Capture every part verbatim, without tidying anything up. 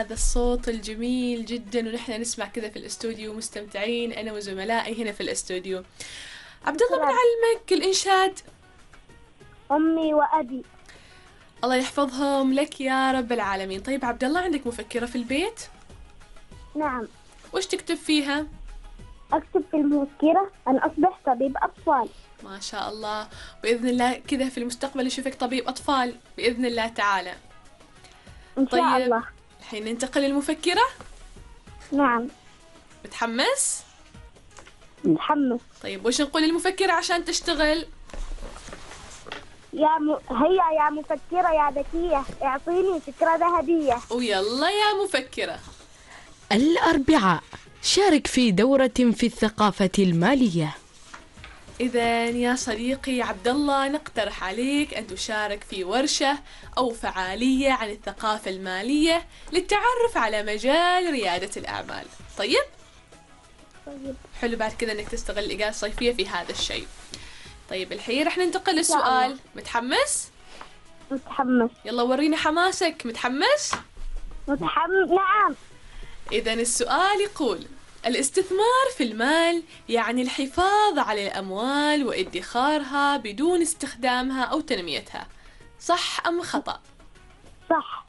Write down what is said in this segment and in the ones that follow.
هذا الصوت الجميل جدا، ونحن نسمع كذا في الاستوديو مستمتعين أنا وزملائي هنا في الاستوديو. عبد الله، من علمك الإنشاد؟ أمي وأبي. الله يحفظهم لك يا رب العالمين. طيب عبد الله، عندك مفكرة في البيت؟ نعم. وش تكتب فيها؟ أكتب في المذكرة أن أصبح طبيب أطفال. ما شاء الله، بإذن الله كذا في المستقبل يشوفك طبيب أطفال بإذن الله تعالى. إن شاء طيب الله. الحين ننتقل للمفكرة. نعم. متحمس؟ متحمس. طيب وش نقول للمفكرة عشان تشتغل؟ يا م... هيا يا مفكرة يا ذكية، اعطيني فكرة ذهبية. ويلا يا مفكرة. الأربعاء، شارك في دورة في الثقافة المالية. إذا يا صديقي عبد الله، نقترح عليك أن تشارك في ورشة أو فعالية عن الثقافة المالية للتعرف على مجال ريادة الأعمال. طيب؟ طيب. حلو بعد كذا أنك تستغل الإجازة الصيفية في هذا الشيء. طيب الحين رح ننتقل للسؤال. متحمس؟ متحمس. يلا ورينا حماسك. متحمس؟ متحمس. نعم. إذن السؤال يقول: الاستثمار في المال يعني الحفاظ على الأموال وادخارها بدون استخدامها أو تنميتها، صح أم خطأ؟ صح.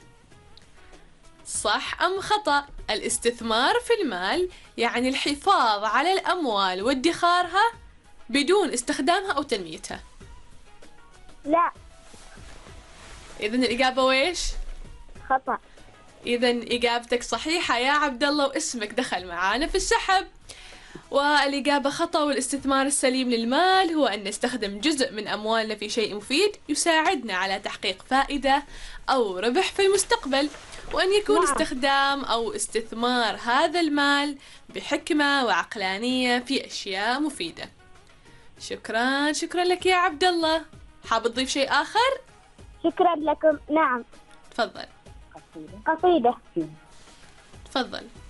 صح أم خطأ؟ الاستثمار في المال يعني الحفاظ على الأموال وادخارها بدون استخدامها أو تنميتها. لا. إذن الإجابة ويش؟ خطأ. إذن إجابتك صحيحة يا عبد الله، واسمك دخل معانا في السحب. والإجابة خطأ، والاستثمار السليم للمال هو أن نستخدم جزء من أموالنا في شيء مفيد يساعدنا على تحقيق فائدة أو ربح في المستقبل، وأن يكون نعم. استخدام أو استثمار هذا المال بحكمة وعقلانية في أشياء مفيدة. شكرا شكرا لك يا عبد الله. حاب تضيف شيء آخر؟ شكرا لكم. نعم. تفضل. قصيدة. تفضل.